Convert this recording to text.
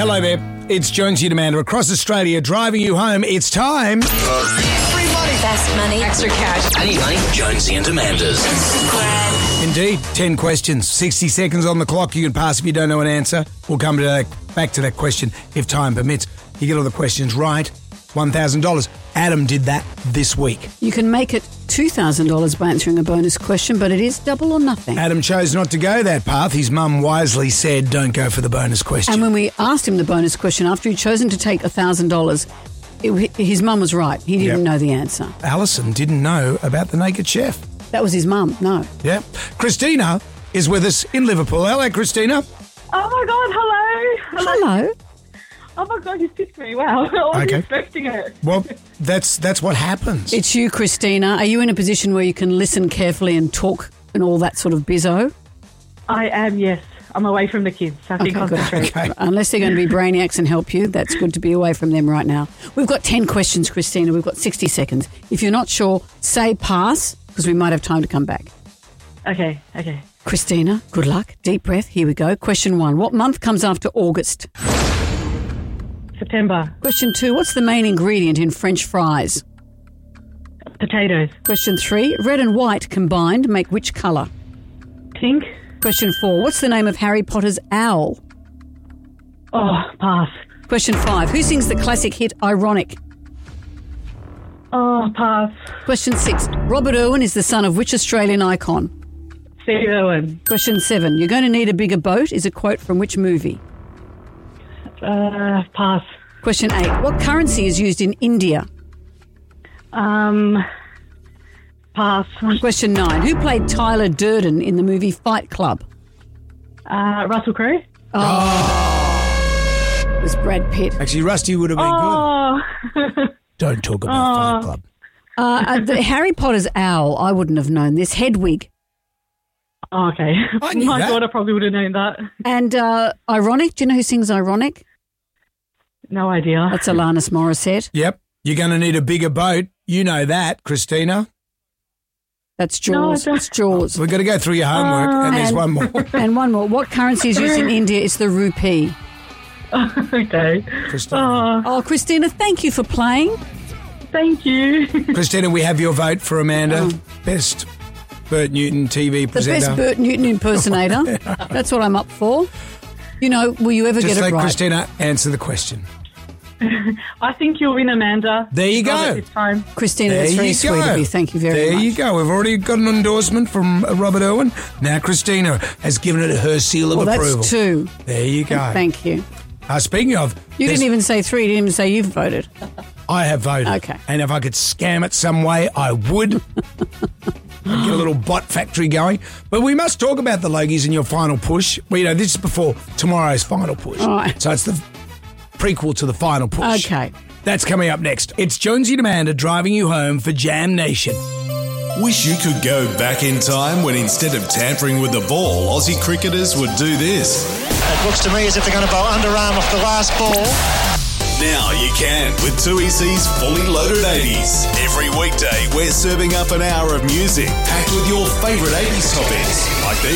Hello there. It's Jonesy and Amanda across Australia driving you home. It's time. Free money. Best money. Extra cash. I need money. Jonesy and Amanda's. Indeed, 10 questions, 60 seconds on the clock. You can pass if you don't know an answer. We'll come back to that question if time permits. You get all the questions right, $1,000. Adam did that this week. You can make it $2,000 by answering a bonus question, but it is double or nothing. Adam chose not to go that path. His mum wisely said, don't go for the bonus question. And when we asked him the bonus question, after he'd chosen to take $1,000, his mum was right. He didn't know the answer. Alison didn't know about the Naked Chef. That was his mum, no. Yeah. Christina is with us in Liverpool. Hello, Christina. Oh, my God, hello. Hello. Oh, my God, you picked me. Wow. I wasn't expecting it. Well, that's what happens. It's you, Christina. Are you in a position where you can listen carefully and talk and all that sort of bizzo? I am, yes. I'm away from the kids, so I can concentrate. Okay. Unless they're going to be brainiacs and help you, that's good to be away from them right now. We've got 10 questions, Christina. We've got 60 seconds. If you're not sure, say pass, because we might have time to come back. Okay. Christina, good luck. Deep breath. Here we go. Question 1. What month comes after August? September. Question 2. What's the main ingredient in French fries? Potatoes. Question 3. Red and white combined make which colour? Pink. Question 4. What's the name of Harry Potter's owl? Oh, pass. Question 5. Who sings the classic hit Ironic? Oh, pass. Question 6. Robert Irwin is the son of which Australian icon? Steve Irwin. Question 7. You're going to need a bigger boat is a quote from which movie? Pass. Question 8. What currency is used in India? Pass. Question 9. Who played Tyler Durden in the movie Fight Club? Russell Crowe. It was Brad Pitt. Actually, Rusty would have been good. Don't talk about Fight Club. The Harry Potter's owl, I wouldn't have known this. Hedwig. Oh, okay. I knew My that. daughter probably would have known that. And Ironic. Do you know who sings Ironic? No idea. That's Alanis Morissette. Yep. You're going to need a bigger boat. You know that, Christina. That's Jaws. No, I It's Jaws. We've got to go through your homework, and there's one more. And one more. What currency is used in India? It's the rupee. Okay. Christina. Oh, Christina, thank you for playing. Thank you. Christina, we have your vote for Amanda. Best Bert Newton TV The presenter. best Bert Newton impersonator. That's what I'm up for. You know, will you ever Just get it let right? Christina answer the question. I think you'll win, Amanda. There you Got go. it this time. Christina, that's There very you sweet go. of you. Thank you very There much. you go. We've already got an endorsement from Robert Irwin. Now Christina has given it her seal of Well, approval. that's 2. There you go. Thank you. Speaking of, You there's- didn't even say 3. You didn't even say you've voted. I have voted. Okay. And if I could scam it some way, I would. I'd get a little bot factory going. But we must talk about the Logies in your final push. Well, you know, this is before tomorrow's final push. All right. So it's the prequel to the final push. Okay. That's coming up next. It's Jonesy and Amanda driving you home for Jam Nation. Wish you could go back in time when instead of tampering with the ball, Aussie cricketers would do this. It looks to me as if they're going to bowl underarm off the last ball. Now you can with 2EC's Fully Loaded 80s. Every weekday, we're serving up an hour of music packed with your favourite 80s topics like these.